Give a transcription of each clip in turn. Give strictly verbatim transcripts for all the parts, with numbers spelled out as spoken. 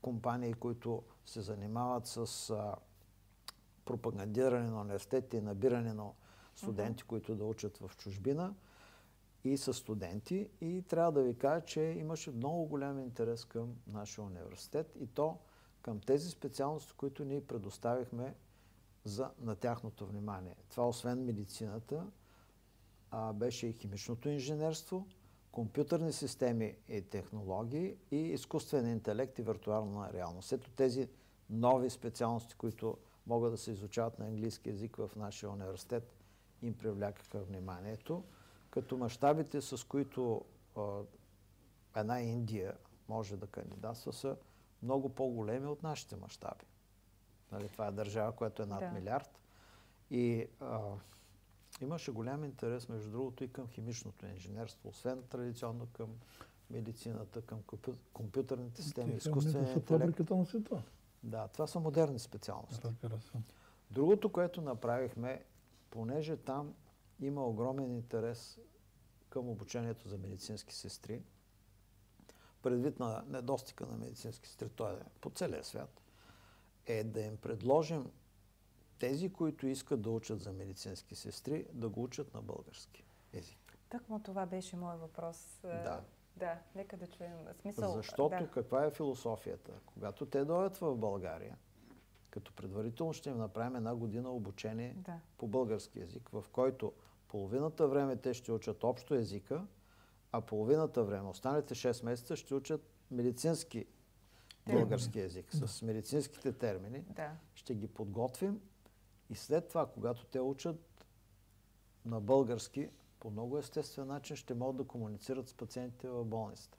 компании, които се занимават с а, пропагандиране на университетите и набиране на студенти, uh-huh. които да учат в чужбина, и с студенти. И трябва да ви кажа, че имаше много голям интерес към нашия университет и то към тези специалности, които ние предоставихме за, на тяхното внимание. Това освен медицината, а, беше и химичното инженерство, компютърни системи и технологии и изкуствен интелект и виртуална реалност. Ето тези нови специалности, които могат да се изучават на английски език в нашия университет, им привлякаха вниманието, като мащабите, с които а, една Индия може да кандидатства, са много по-големи от нашите мащаби. Нали, това е държава, която е над да. милиард. И а, имаше голям интерес, между другото, и към химичното инженерство, освен традиционно към медицината, към компю... компютърните системи, изкуствения интелект. Фабриката на света. Да, това са модерни специалности. Разбира се. Другото, което направихме, понеже там има огромен интерес към обучението за медицински сестри, предвид на недостига на медицински сестри, той е по целия свят, е да им предложим тези, които искат да учат за медицински сестри, да го учат на български език. Тъкмо това беше моят въпрос. Да. Да, нека да чуем смисъл. Защото да. каква е философията? Когато те дойдат в България, като предварително ще им направим една година обучение да. по български език, в който половината време те ще учат общо езика, а половината време, останалите шест месеца, ще учат медицински български език, да. с медицинските термини. Да. Ще ги подготвим и след това, когато те учат на български, по много естествен начин ще могат да комуницират с пациентите в болницата.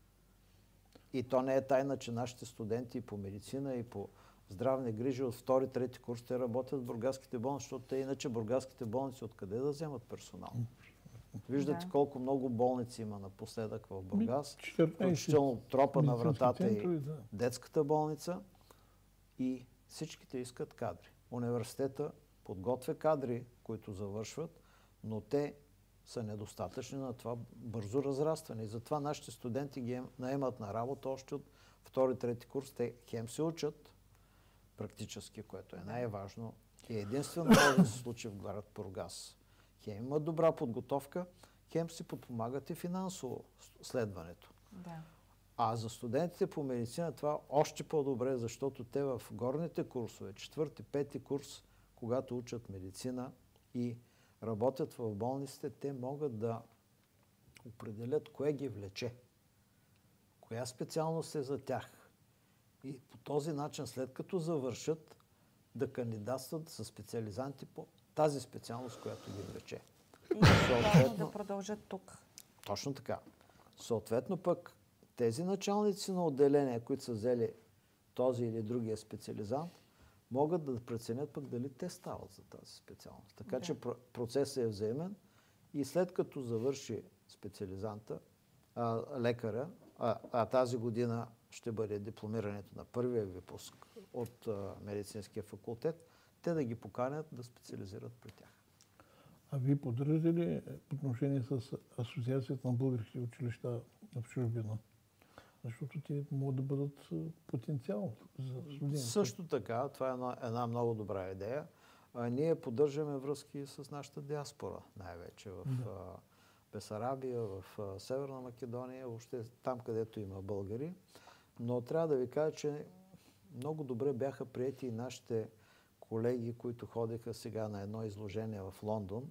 И то не е тайна, че нашите студенти и по медицина, и по здравни грижи от втори, трети курс те работят в бургаските болници, защото те иначе бургаските болници откъде да вземат персонал? Виждате да. колко много болници има напоследък в Бургас, включително тропа на вратата и да. детската болница, и всичките искат кадри. Университета подготвя кадри, които завършват, но те са недостатъчни на това бързо разрастване. И затова нашите студенти ги наемат на работа още от втори, трети курс. Те хем се учат практически, което е най-важно. И единствено може да се случи в град Бургас. Хем имат добра подготовка, хем си подпомагат и финансово следването. Да. А за студентите по медицина това още по-добре, защото те в горните курсове, четвърти, пети курс, когато учат медицина и работят в болниците, те могат да определят кое ги влече, коя специалност е за тях. И по този начин, след като завършат, да кандидатстват за специализанти по тази специалност, която ги влече. И съответно да продължат тук. Точно така. Съответно пък тези началници на отделения, които са взели този или другия специализант, могат да преценят пък дали те стават за тази специалност. Така да. че процесът е взаимен и след като завърши специализанта, а, лекаря, а, а тази година ще бъде дипломирането на първия випуск от а, медицинския факултет, те да ги поканят да специализират при тях. А вие поддържате ли отношение с Асоциацията на българските училища в чужбина? Защото те могат да бъдат потенциал за студенти. Също така, това е една, една много добра идея. А, ние поддържаме връзки с нашата диаспора, най-вече в да. а, Бесарабия, в а, Северна Македония, въобще там, където има българи. Но трябва да ви кажа, че много добре бяха приети и нашите колеги, които ходиха сега на едно изложение в Лондон.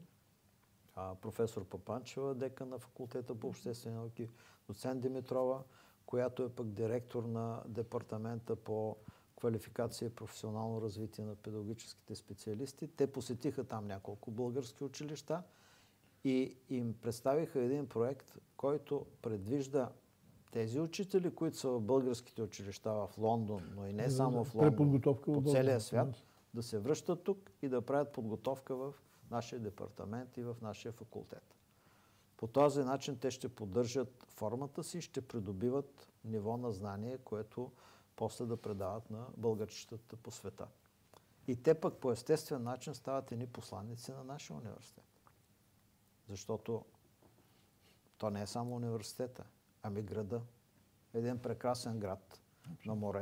А, професор Папанчева, декан на факултета по обществени науки, доцент Димитрова, която е пък директор на департамента по квалификация и професионално развитие на педагогическите специалисти. Те посетиха там няколко български училища и им представиха един проект, който предвижда тези учители, които са в българските училища в Лондон, но и не само в Лондон, по целия свят, да се връщат тук и да правят подготовка в нашия департамент и в нашия факултет. По този начин те ще поддържат формата си, ще придобиват ниво на знание, което после да предават на българчетата по света. И те пък по естествен начин стават едни посланици на нашия университет. Защото то не е само университета, ами града. Един прекрасен град на море.